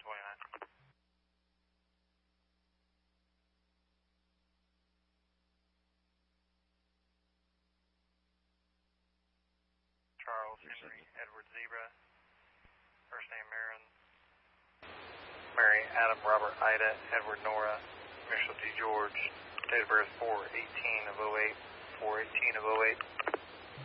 29. Charles Henry Edward Zebra. First name Marin. Mary Adam Robert Ida Edward Nora. Initial D George. Date of birth 4/18/08. 4/18/08.